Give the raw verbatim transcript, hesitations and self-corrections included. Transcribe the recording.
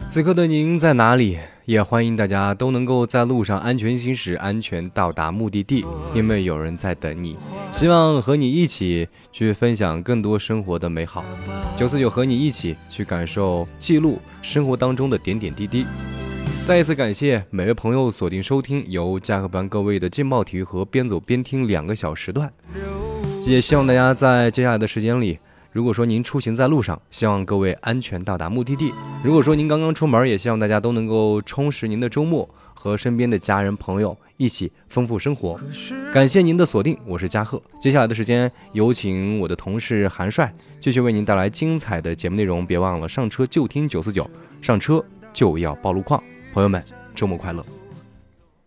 此刻的您在哪里？也欢迎大家都能够在路上安全行驶，安全到达目的地，因为有人在等你。希望和你一起去分享更多生活的美好。九四九和你一起去感受、记录生活当中的点点滴滴。再一次感谢每位朋友锁定收听由嘉禾班各位的劲爆体育和边走边听两个小时段。也希望大家在接下来的时间里，如果说您出行在路上，希望各位安全到达目的地。如果说您刚刚出门，也希望大家都能够充实您的周末，和身边的家人朋友一起丰富生活。感谢您的锁定，我是嘉禾。接下来的时间有请我的同事韩帅继续为您带来精彩的节目内容。别忘了上车就听九四九，上车就要报路况。朋友们，周末快乐。